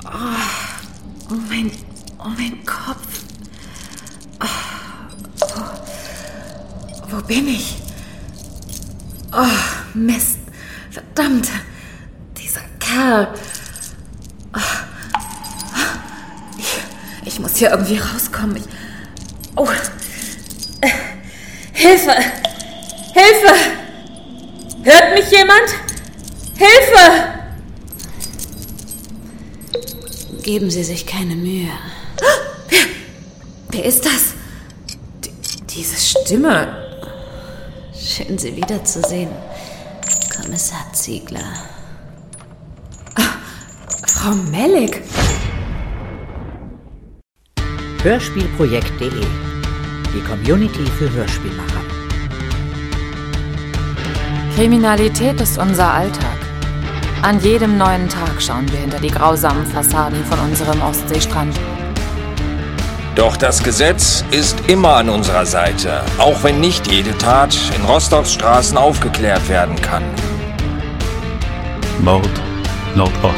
Mein Kopf. Wo bin ich? Oh, Mist. Verdammt. Dieser Kerl. Ich muss hier irgendwie rauskommen. Hilfe! Hilfe! Hört mich jemand? Hilfe! Geben Sie sich keine Mühe. Wer ist das? Diese Stimme. Schön, Sie wiederzusehen, Kommissar Ziegler. Frau Mellig. Hörspielprojekt.de, die Community für Hörspielmacher. Kriminalität ist unser Alltag. An jedem neuen Tag schauen wir hinter die grausamen Fassaden von unserem Ostseestrand. Doch das Gesetz ist immer an unserer Seite, auch wenn nicht jede Tat in Rostocks Straßen aufgeklärt werden kann. Mord Nordost.